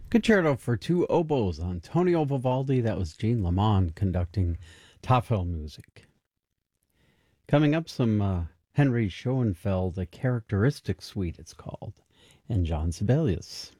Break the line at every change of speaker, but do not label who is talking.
Concerto for two oboes, Antonio Vivaldi. That was Jean Lamont conducting Tafel music. Coming up, some Henry Schoenfeld, a characteristic suite, it's called, and John Sibelius.